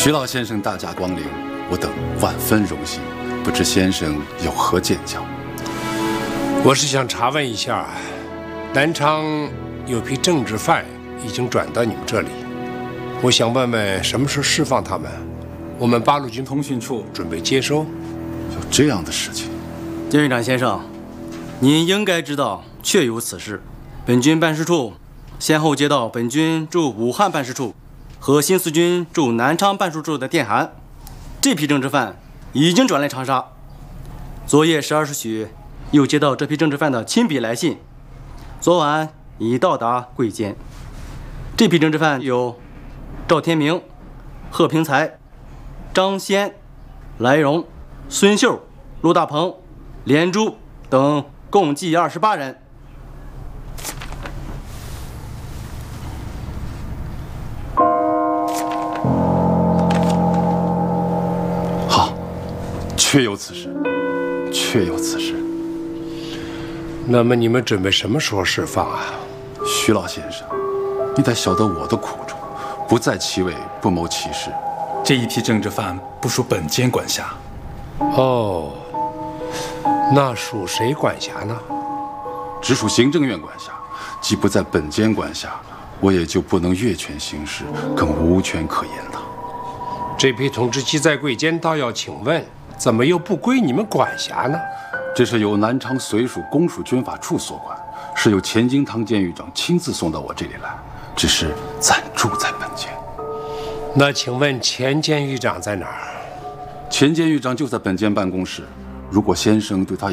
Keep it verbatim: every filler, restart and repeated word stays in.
徐老先生大驾光临，我等万分荣幸，不知先生有何见教？ 我是想查问一下，南昌有批政治犯已经转到你们这里，我想问问什么时候释放他们？我们八路军通讯处准备接收。 有这样的事情？ 监狱长先生，您应该知道，确有此事。本军办事处先后接到本军驻武汉办事处和新四军驻南昌办事处的电函，这批政治犯已经转来长沙。昨夜十二时许，又接到这批政治犯的亲笔来信，昨晚已到达贵监。这批政治犯有赵天明、贺平才、张先、来荣、孙秀、陆大鹏、连珠等，共计二十八人。 好，确有此事，确有此事。 那么你们准备什么时候释放啊？ 徐老先生，你得晓得我的苦衷，不在其位，不谋其事。 这一批政治犯不属本监管辖。 哦，那属谁管辖呢？ 直属行政院管辖。既不在本监管辖，我也就不能越权行事，更无权可言了。 这批同志既在贵监，倒要请问，怎么又不归你们管辖呢？ 这是由南昌绥署公署军法处所管，是由钱金堂监狱长亲自送到我这里来，只是暂住在本监。 那请问钱监狱长在哪儿？ 钱监狱长就在本监办公室，如果先生对他